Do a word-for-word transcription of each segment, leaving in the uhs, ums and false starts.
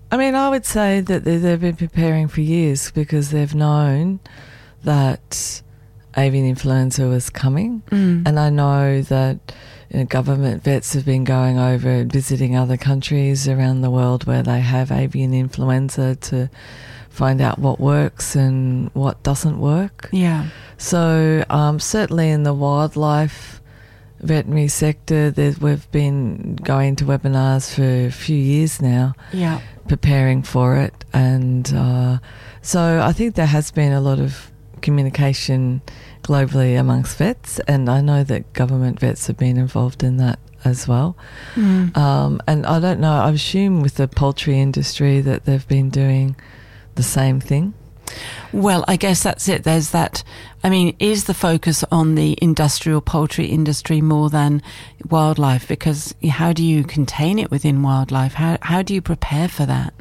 I mean, I would say that they- they've been preparing for years because they've known that avian influenza was coming. Mm. And I know that you know, government vets have been going over and visiting other countries around the world where they have avian influenza to find out what works and what doesn't work. Yeah. So um, certainly in the wildlife veterinary sector, there's, we've been going to webinars for a few years now, Yeah. preparing for it. And uh, so I think there has been a lot of communication globally amongst vets, and I know that government vets have been involved in that as well. Mm. Um, and I don't know, I assume with the poultry industry that they've been doing the same thing. Well, I guess that's it. There's that. I mean, is the focus on the industrial poultry industry more than wildlife? Because how do you contain it within wildlife? How how do you prepare for that?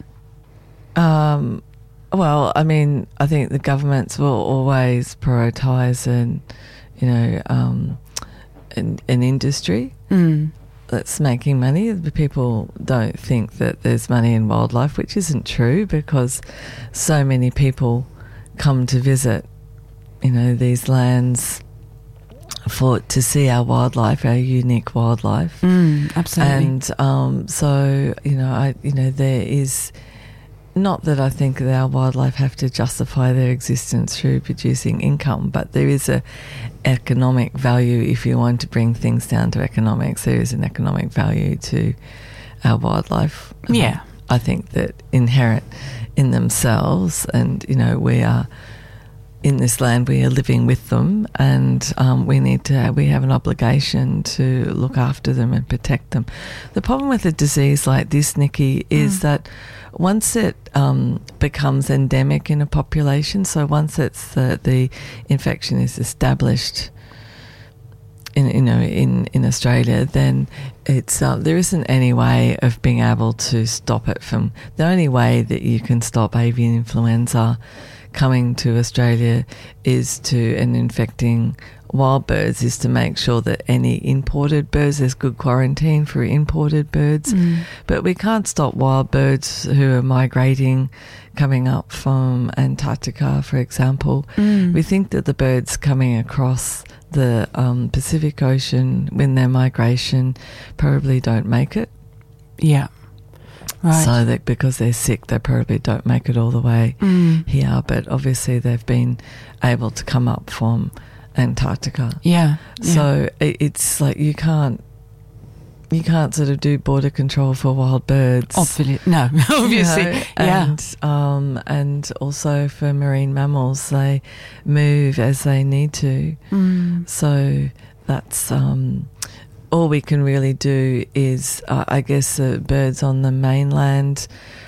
Um, well, I mean, I think the governments will always prioritise an, you know, um, an, an industry Mm. that's making money. The people don't think that there's money in wildlife, which isn't true because so many people come to visit, you know, these lands for to see our wildlife, our unique wildlife. Mm, absolutely. And um, so, you know, I, you know, there is. Not that I think that our wildlife have to justify their existence through producing income, but there is a economic value. If you want to bring things down to economics, there is an economic value to our wildlife. Yeah. Um, I think that inherent in themselves, and you know, we are in this land, we are living with them, and um, we need to. We have an obligation to look after them and protect them. The problem with a disease like this, Nikki, is Mm. that once it um, becomes endemic in a population, so once it's the, the infection is established in you know in, in Australia, then it's uh, there isn't any way of being able to stop it from. The only way that you can stop avian influenza coming to Australia is to and infecting wild birds is to make sure that any imported birds, there's good quarantine for imported birds, Mm. but we can't stop wild birds who are migrating coming up from Antarctica, for example. Mm. We think that the birds coming across the um, Pacific Ocean when their migration probably don't make it. Yeah. Right. So that because they're sick, they probably don't make it all the way Mm. here, but obviously they've been able to come up from Antarctica. Yeah. yeah. So it, it's like you can't you can't sort of do border control for wild birds. Obviously, no, obviously, You know, yeah. and um, and also for marine mammals, they move as they need to. Mm. So that's um, all we can really do is, uh, I guess, uh, birds on the mainland.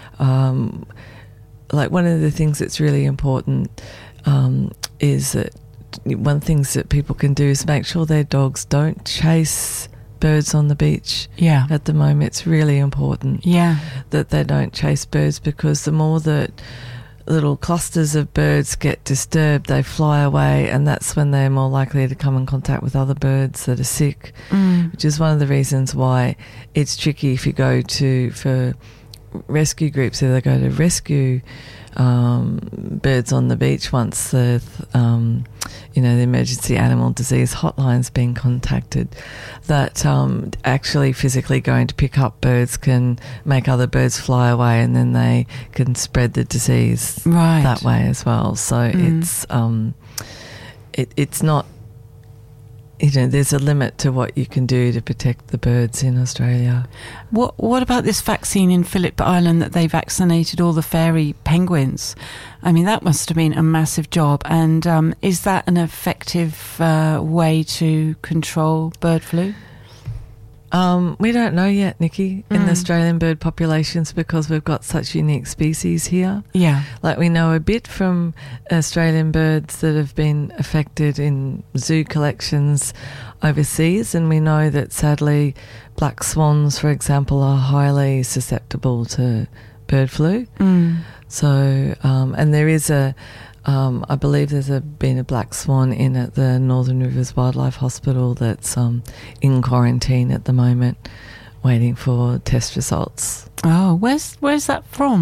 Um, like one of the things that's really important um, is that one of the things that people can do is make sure their dogs don't chase birds on the beach. Yeah. At the moment, it's really important Yeah. that they don't chase birds, because the more that little clusters of birds get disturbed, they fly away, and that's when they're more likely to come in contact with other birds that are sick, Mm. which is one of the reasons why it's tricky if you go to, for rescue groups, if they go to rescue um, birds on the beach once the, um, you know, the emergency animal disease hotline's been contacted, that um, actually physically going to pick up birds can make other birds fly away, and then they can spread the disease Right. that way as well. So Mm. it's um, it, it's not, you know, there's a limit to what you can do to protect the birds in Australia. What What about this vaccine in Phillip Island that they vaccinated all the fairy penguins? I mean, that must have been a massive job. And um, is that an effective uh, way to control bird flu? Um, we don't know yet, Nikki, in Mm. the Australian bird populations, because we've got such unique species here. Yeah. Like, we know a bit from Australian birds that have been affected in zoo collections overseas, and we know that sadly black swans, for example, are highly susceptible to bird flu. Mm. So, um, and there is a, um, I believe there's a, been a black swan in at the Northern Rivers Wildlife Hospital that's um, in quarantine at the moment, waiting for test results. Oh, where's where's that from?